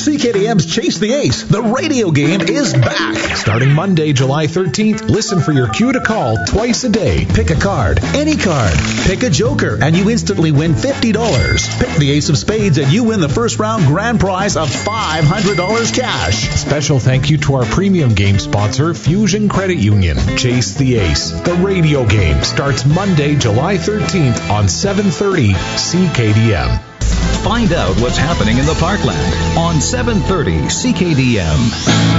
CKDM's Chase the Ace, the radio game, is back. Starting Monday, July 13th, listen for your cue to call twice a day. Pick a card, any card. Pick a joker, and you instantly win $50. Pick the Ace of Spades, and you win the first round grand prize of $500 cash. Special thank you to our premium game sponsor, Fusion Credit Union. Chase the Ace, the radio game, starts Monday, July 13th on 730 CKDM. Find out what's happening in the Parkland on 730 CKDM.